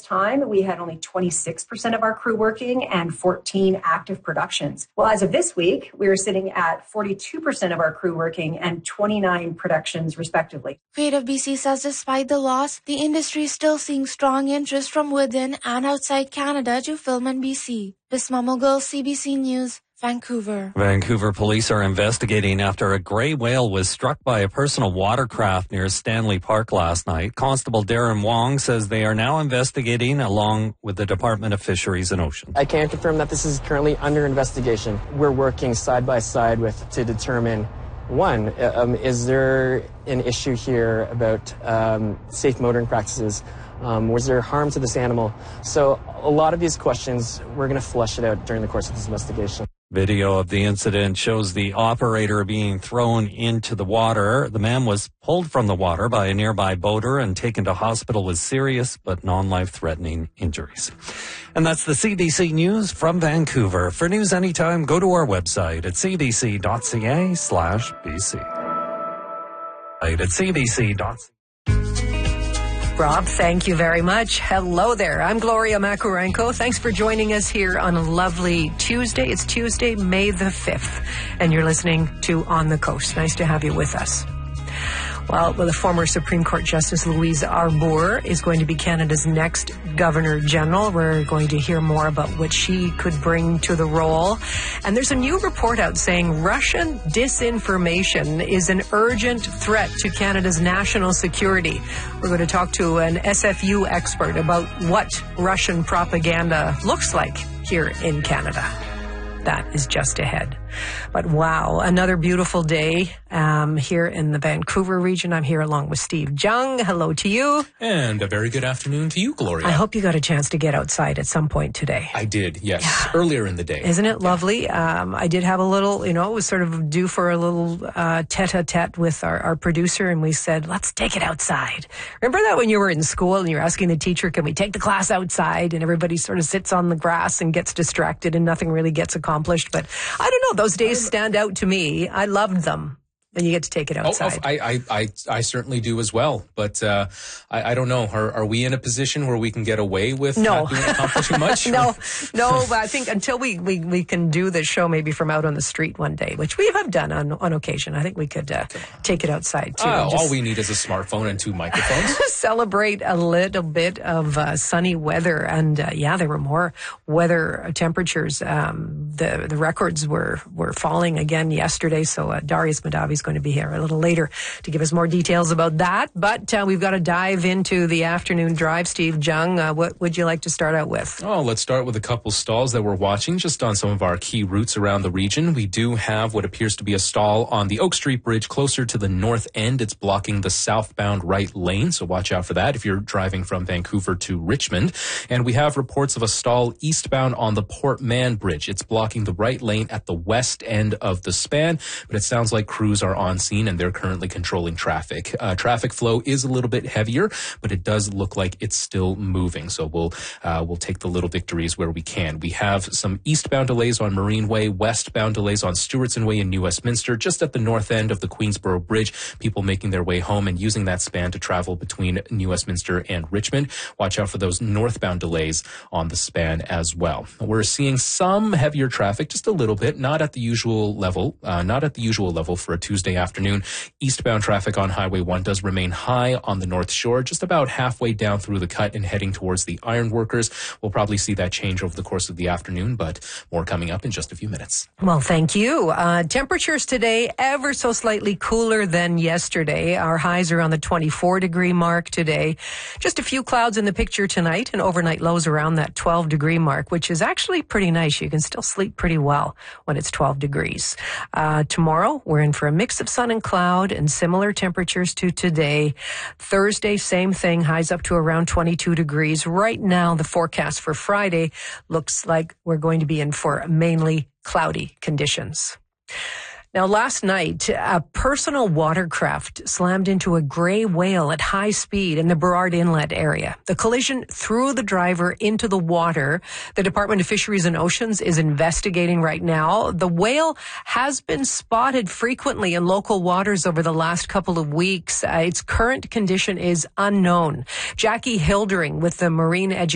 time, we had only 26% of our crew working and 14 active productions. Well, as of this week, we are sitting at 42% of our crew working and 29 productions, respectively. Creative BC says despite the loss, the industry is still seeing strong interest from within and outside Canada to film in BC. Bisma Mogul, CBC News, Vancouver. Vancouver police are investigating after a gray whale was struck by a personal watercraft near Stanley Park last night. Constable Darren Wong says they are now investigating along with the Department of Fisheries and Oceans. I can confirm that this is currently under investigation. We're working side by side to determine, one, is there an issue here about safe motoring practices? Was there harm to this animal? So a lot of these questions, we're going to flush it out during the course of this investigation. Video of the incident shows the operator being thrown into the water. The man was pulled from the water by a nearby boater and taken to hospital with serious but non-life-threatening injuries. And that's the CBC News from Vancouver. For news anytime, go to our website at cbc.ca/BC. At cbc.ca. Rob, thank you very much. Hello there. I'm Gloria Makurenko. Thanks for joining us here on a lovely Tuesday. It's Tuesday, May the 5th, and you're listening to On the Coast. Nice to have you with us. Well, the former Supreme Court Justice Louise Arbour is going to be Canada's next Governor General. We're going to hear more about what she could bring to the role. And there's a new report out saying Russian disinformation is an urgent threat to Canada's national security. We're going to talk to an SFU expert about what Russian propaganda looks like here in Canada. That is just ahead. But wow, another beautiful day here in the Vancouver region. I'm here along with Steve Jung. Hello to you. And a very good afternoon to you, Gloria. I hope you got a chance to get outside at some point today. I did, yes. Yeah. Earlier in the day. Isn't it lovely? I did have a little, it was sort of due for a little tete-a-tete with our producer, and we said, let's take it outside. Remember that when you were in school and you're asking the teacher, can we take the class outside? And everybody sort of sits on the grass and gets distracted and nothing really gets accomplished. But I don't know, those days stand out to me. I loved them. And you get to take it outside. I certainly do as well. But I don't know. Are we in a position where we can get away with not accomplishing much? No. But I think until we can do this show maybe from out on the street one day, which we have done on occasion, I think we could take it outside too. All we need is a smartphone and 2 microphones. Celebrate a little bit of sunny weather. And there were more weather temperatures. The records were falling again yesterday. So Darius Madavi's going to be here a little later to give us more details about that. But we've got to dive into the afternoon drive. Steve Jung, what would you like to start out with? Oh, let's start with a couple stalls that we're watching just on some of our key routes around the region. We do have what appears to be a stall on the Oak Street Bridge closer to the north end. It's blocking the southbound right lane, so watch out for that if you're driving from Vancouver to Richmond. And we have reports of a stall eastbound on the Port Mann Bridge. It's blocking the right lane at the west end of the span, but it sounds like crews are on scene and they're currently controlling traffic. Traffic flow is a little bit heavier, but it does look like it's still moving. So we'll take the little victories where we can. We have some eastbound delays on Marine Way, westbound delays on Stewartson Way in New Westminster, just at the north end of the Queensborough Bridge. People making their way home and using that span to travel between New Westminster and Richmond. Watch out for those northbound delays on the span as well. We're seeing some heavier traffic, just a little bit, not at the usual level for a Tuesday afternoon. Eastbound traffic on Highway 1 does remain high on the North Shore, just about halfway down through the cut and heading towards the Ironworkers. We'll probably see that change over the course of the afternoon, but more coming up in just a few minutes. Well, thank you. Temperatures today ever so slightly cooler than yesterday. Our highs are on the 24-degree mark today. Just a few clouds in the picture tonight, and overnight lows around that 12-degree mark, which is actually pretty nice. You can still sleep pretty well when it's 12 degrees. Tomorrow, we're in for a mix of sun and cloud and similar temperatures to today. Thursday, same thing, highs up to around 22 degrees. Right now, the forecast for Friday looks like we're going to be in for mainly cloudy conditions. Now, last night, a personal watercraft slammed into a gray whale at high speed in the Burrard Inlet area. The collision threw the driver into the water. The Department of Fisheries and Oceans is investigating right now. The whale has been spotted frequently in local waters over the last couple of weeks. Its current condition is unknown. Jackie Hildering with the Marine Education